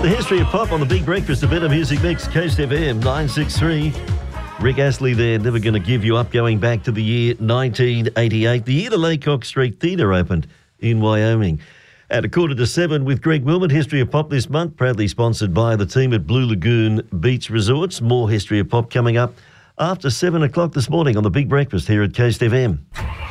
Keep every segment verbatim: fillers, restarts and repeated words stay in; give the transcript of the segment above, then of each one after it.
The history of pop on the Big Breakfast, a better music mix, Coast F M nine sixty-three. Rick Astley there, Never Gonna Give You Up, going back to the year nineteen eighty-eight, the year the Laycock Street Theatre opened in Wyoming. At a quarter to seven with Greg Wilmot, History of Pop this month, proudly sponsored by the team at Blue Lagoon Beach Resorts. More History of Pop coming up after seven o'clock this morning on the Big Breakfast here at Coast F M.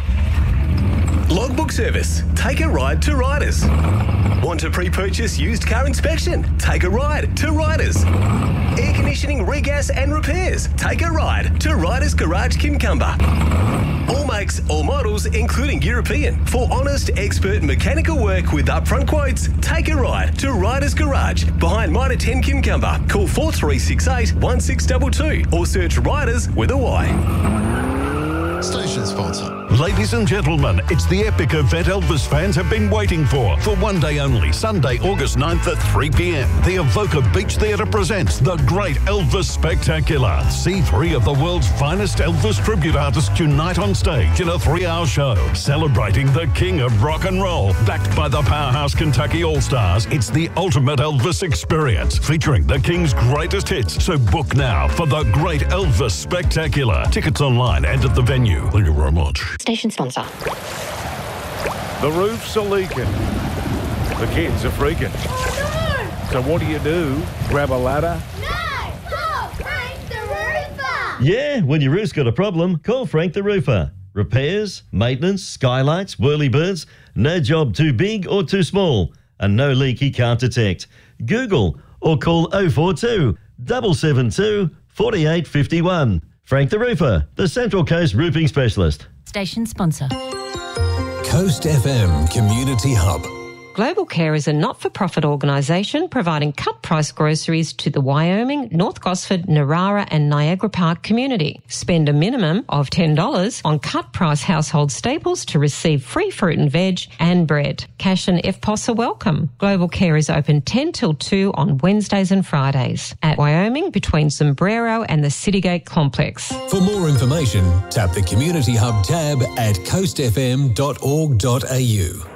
Logbook service. Take a ride to Riders. Want to pre-purchase used car inspection? Take a ride to Riders. Air conditioning, regas and repairs? Take a ride to Riders Garage Kincumber. All makes, all models, including European. For honest, expert mechanical work with upfront quotes, take a ride to Riders Garage behind Mitre ten Kincumber. Call four three six eight, one six two two or search Riders with a Y. Station sponsor. Ladies and gentlemen, it's the epic event Elvis fans have been waiting for. For one day only, Sunday, August ninth at three p.m. The Evoca Beach Theatre presents the Great Elvis Spectacular. See three of the world's finest Elvis tribute artists unite on stage in a three-hour show, celebrating the king of rock and roll. Backed by the powerhouse Kentucky All-Stars, it's the ultimate Elvis experience, featuring the king's greatest hits. So book now for the Great Elvis Spectacular. Tickets online and at the venue. Thank you very much. Station sponsor. The roofs are leaking. The kids are freaking. Oh, no! So what do you do? Grab a ladder? No! Call Frank the Roofer! Yeah, when your roof's got a problem, call Frank the Roofer. Repairs, maintenance, skylights, whirlybirds, no job too big or too small, and no leak he can't detect. Google or call oh four two, seven seven two, four eight five one. Frank the Roofer, the Central Coast roofing specialist. Station sponsor. Coast F M Community Hub. Global Care is a not-for-profit organisation providing cut-price groceries to the Wyoming, North Gosford, Narara and Niagara Park community. Spend a minimum of ten dollars on cut-price household staples to receive free fruit and veg and bread. Cash and F P O S are welcome. Global Care is open ten till two on Wednesdays and Fridays at Wyoming between Sombrero and the Citygate Complex. For more information, tap the Community Hub tab at coast f m dot org dot a u.